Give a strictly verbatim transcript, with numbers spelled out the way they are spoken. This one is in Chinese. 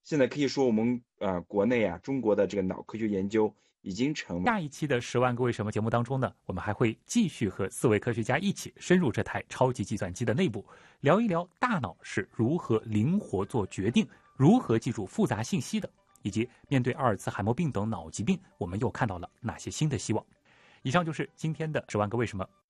现在可以说我们呃国内啊，中国的这个脑科学研究已经成为。 下一期的《十万个为什么》节目当中呢，我们还会继续和四位科学家一起深入这台超级计算机的内部，聊一聊大脑是如何灵活做决定，如何记住复杂信息的，以及面对阿尔茨海默病等脑疾病，我们又看到了哪些新的希望。以上就是今天的《十万个为什么》，